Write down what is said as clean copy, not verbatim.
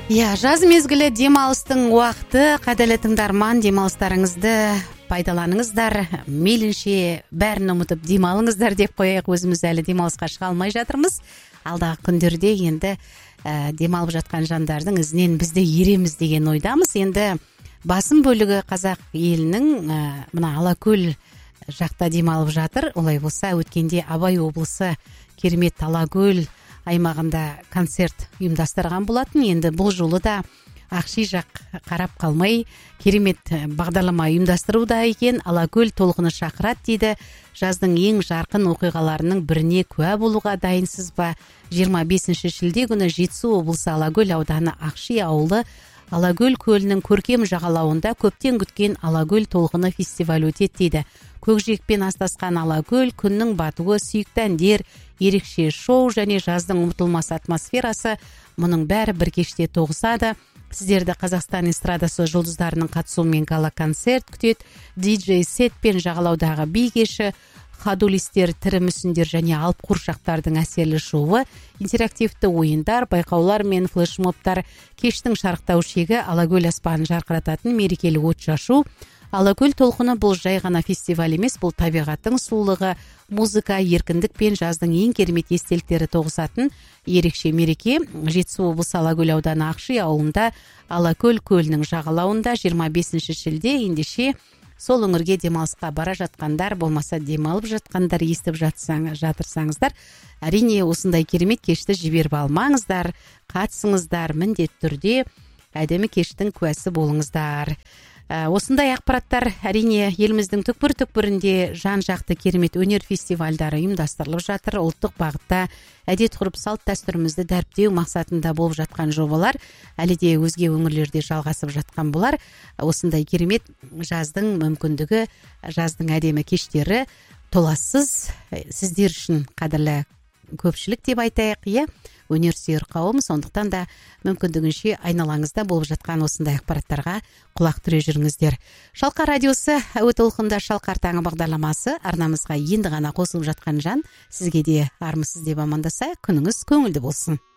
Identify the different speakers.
Speaker 1: Жаз мезгілі демалыстың уақыты. Қадірлі тыңдарман, демалыстарыңызды пайдаланыңыздар. Мейлінше бәрін ұмытып демалыңыздар деп қояйық. Өзіміз әлі демалысқа шыға алмай жатырмыз. Алдағы күндерде енді демалып жатқан жандардың ізінен біз де ереміз деген ойдамыз. Енді басым бөлігі қазақ елінің мына Алакөл жақта демалып жатыр. Олай болса, өткенде Абай облысы керемет Алакөл аймағында концерт ұйымдастырған болатын. Енді бұл жолы да Ақши жақ қарап қалмай керемет бағдарлама ұйымдастыруда екен. Алакөл толқыны шақырат дейді. Жаздың ең жарқын оқиғаларының біріне куә болуға дайынсыз ба? 25 шілде күні Жетісу облысы Алакөл ауданы Ақши ауылы Алакөл көлінің көркем жағалауында көптен күткен Алакөл толқыны фестивалі өтеді дейді. Көкжиекпен астасқан Алакөл, күннің батуы, сүйікті әндер, ерекше шоу және жаздың ұмытылмас атмосферасы, мұның бәрі бір кеште тоғысады. Сіздерді Қазақстан эстрадасы жұлдыздарының қатысуымен гала-концерт күтеді. Диджей сет пен жағалаудағы би кеші, ходулистер, тірі мүсіндер және алып қуыршақтардың әсерлі шоуы, интерактивті ойындар, байқаулар мен флешмобтар, кештің шарықтау шегі, Алакөл аспанын жарқырататын мерекелі от шашу. Алакөл толқыны бұл жай ғана фестиваль емес, бұл табиғаттың сұлулығы, музыка, еркіндік пен жаздың ең керемет естеліктері тоғысатын ерекше мереке. Жетісу облысы Алакөл ауданы Ақши ауылында Алакөл көлінің жағалауында 25 шілде. Ендеше сол өңірге демалысқа бара жатқандар, болмаса демалып жатқандар, естіп жатырсаңыздар, әрине осындай керемет кешті жіберіп алмаңыздар, қатысыңыздар, міндетті түрде әдемі кештің куәсі болыңыздар. Осындай ақпараттар әрине еліміздің түкпір-түкпірінде жан-жақты керемет өнер фестивальдары ұйымдастырылып жатыр. Ұлттық бағытта әдет ғұрып салт дәстүрімізді дәріптеу мақсатында болып жатқан жобалар әлі де өзге өңірлерде жалғасып жатқан болар. Осындай керемет жаздың мүмкіндігі, жаздың әдемі кештері толассыз сіздер үшін қадірлі көпшілік деп айтайық, өнер сүйер қауым. Сондықтан да мүмкіндігінше айналаңызда болып жатқан осындай ақпараттарға құлақ түре жүріңіздер. Шалқар радиосы әуе толқында Шалқар таңы бағдарламасы. Арнамызға енді ғана қосылып жатқан жан, сізге де армысыз деп амандасайық. Күніңіз көңілді болсын.